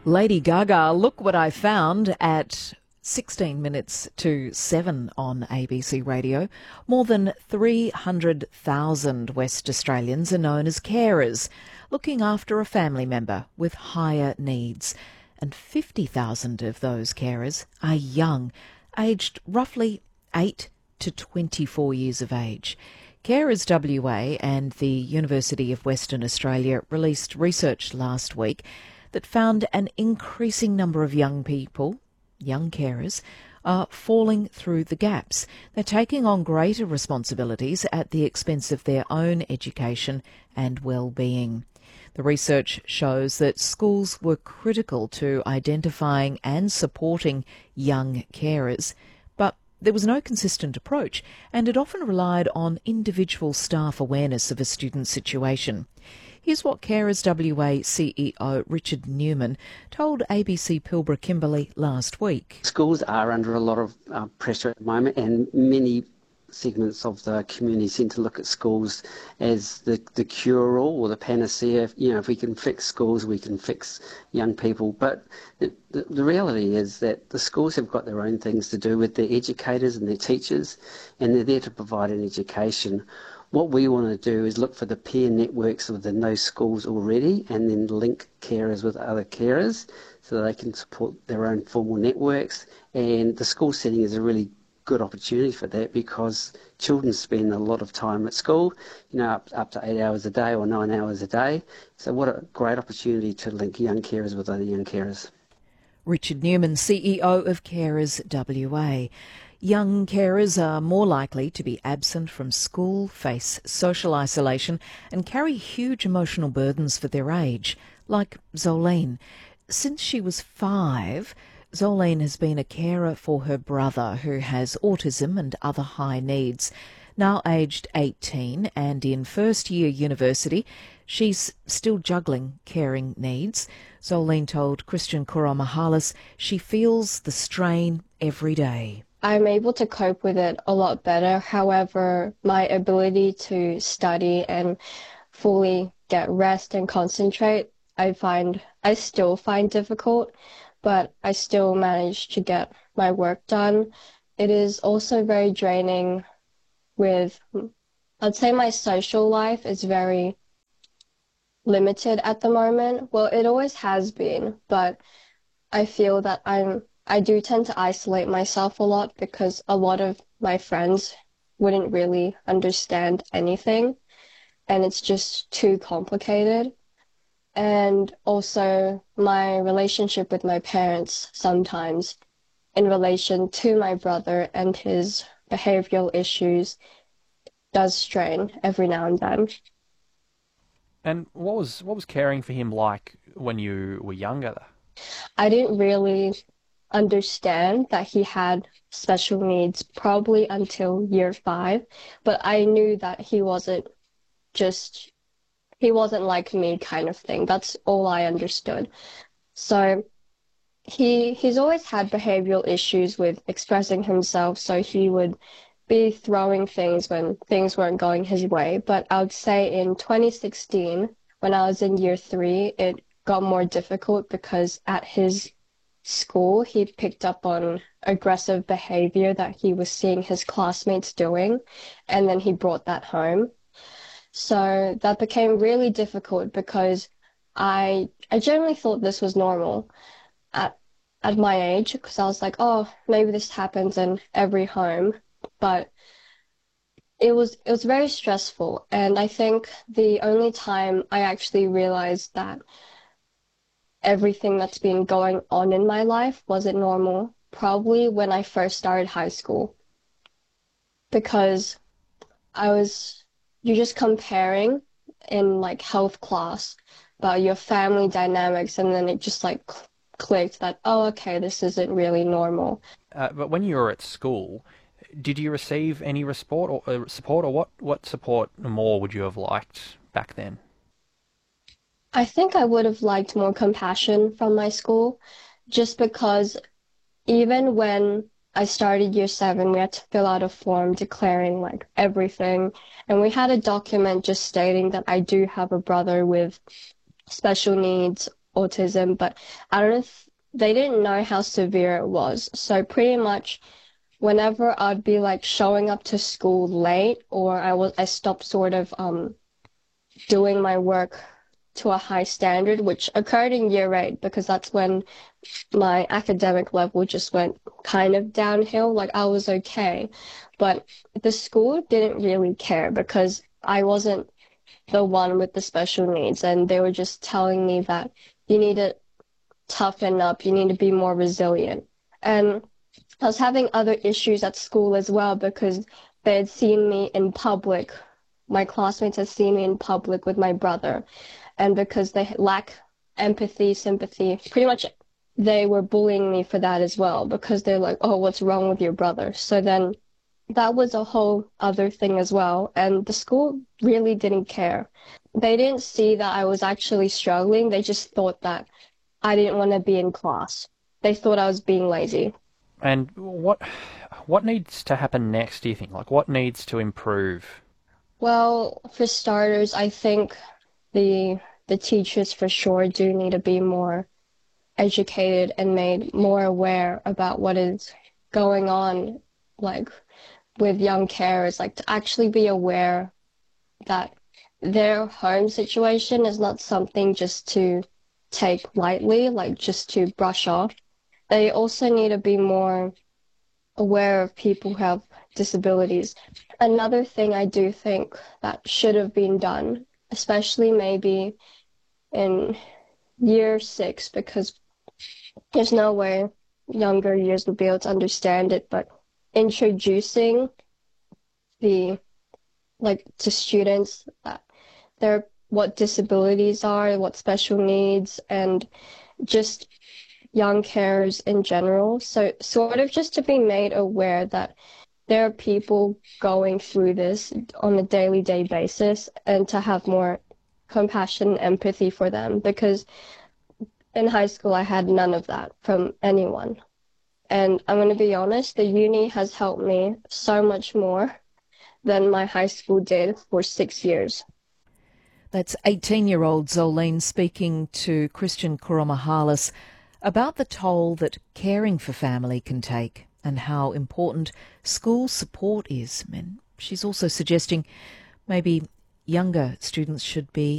Lady Gaga, look what I found at 16 minutes to 7 on ABC Radio. More than 300,000 West Australians are known as carers, looking after a family member with higher needs. And 50,000 of those carers are young, aged roughly 8 to 24 years of age. Carers WA and the University of Western Australia released research last week that found an increasing number of young people, young carers, are falling through the gaps. They're taking on greater responsibilities at the expense of their own education and well-being. The research shows that schools were critical to identifying and supporting young carers, but there was no consistent approach, and it often relied on individual staff awareness of a student's situation. Here's what Carers WA CEO Richard Newman told ABC Pilbara Kimberley last week. Schools are under a lot of pressure at the moment, and many segments of the community seem to look at schools as the cure-all or the panacea. You know, if we can fix schools, we can fix young people. But the reality is that the schools have got their own things to do with their educators and their teachers, and they're there to provide an education. What we want to do is look for the peer networks within those schools already and then link carers with other carers so they can support their own formal networks. And the school setting is a really good opportunity for that because children spend a lot of time at school, you know, up to 8 hours a day or 9 hours a day. So what a great opportunity to link young carers with other young carers. Richard Newman, CEO of Carers WA. Young carers are more likely to be absent from school, face social isolation and carry huge emotional burdens for their age, like Zolene. Since she was 5, Zolene has been a carer for her brother who has autism and other high needs. Now aged 18 and in first year university, she's still juggling caring needs. Zolene told Christian Koromahalis she feels the strain every day. I'm able to cope with it a lot better. However, my ability to study and fully get rest and concentrate, I still find difficult, but I still manage to get my work done. It is also very draining I'd say my social life is very limited at the moment. Well, it always has been, but I feel that I do tend to isolate myself a lot because a lot of my friends wouldn't really understand anything, and it's just too complicated. And also my relationship with my parents sometimes in relation to my brother and his behavioural issues does strain every now and then. And what was caring for him like when you were younger? I didn't really understand that he had special needs probably until year 5, but I knew that he wasn't like me kind of thing. That's all I understood. So he's always had behavioral issues with expressing himself, so he would be throwing things when things weren't going his way. But I would say in 2016, when I was in year 3, it got more difficult because at his school, he picked up on aggressive behavior that he was seeing his classmates doing, and then he brought that home. So that became really difficult because I generally thought this was normal at my age, because I was like, oh, maybe this happens in every home, but it was very stressful. And I think the only time I actually realized that everything that's been going on in my life wasn't normal, probably when I first started high school, because you're just comparing in like health class about your family dynamics, and then it just like clicked that, oh, okay, this isn't really normal. But when you were at school, did you receive any support, or what support more would you have liked back then? I think I would have liked more compassion from my school, just because even when I started year 7, we had to fill out a form declaring like everything, and we had a document just stating that I do have a brother with special needs autism, but I don't know if they didn't know how severe it was. So pretty much whenever I'd be like showing up to school late, or I stopped sort of doing my work to a high standard, which occurred in year 8 because that's when my academic level just went kind of downhill. Like I was okay, but the school didn't really care because I wasn't the one with the special needs, and they were just telling me that you need to toughen up, you need to be more resilient. And I was having other issues at school as well because they had seen me in public. My classmates had seen me in public with my brother, and because they lack empathy, sympathy, pretty much they were bullying me for that as well because they're like, oh, what's wrong with your brother? So then that was a whole other thing as well. And the school really didn't care. They didn't see that I was actually struggling. They just thought that I didn't want to be in class. They thought I was being lazy. And what needs to happen next, do you think? Like, what needs to improve? Well, for starters, I think the teachers for sure do need to be more educated and made more aware about what is going on, like with young carers, like to actually be aware that their home situation is not something just to take lightly, like just to brush off. They also need to be more aware of people who have disabilities. Another thing I do think that should have been done, especially maybe in year 6, because there's no way younger years will be able to understand it, but introducing to students what disabilities are, what special needs, and just young carers in general. So sort of just to be made aware that there are people going through this on a daily basis, and to have more compassion and empathy for them, because in high school I had none of that from anyone. And I'm going to be honest, the uni has helped me so much more than my high school did for 6 years. That's 18-year-old Zolene speaking to Christian Koromahalis about the toll that caring for family can take and how important school support is. And she's also suggesting maybe younger students should be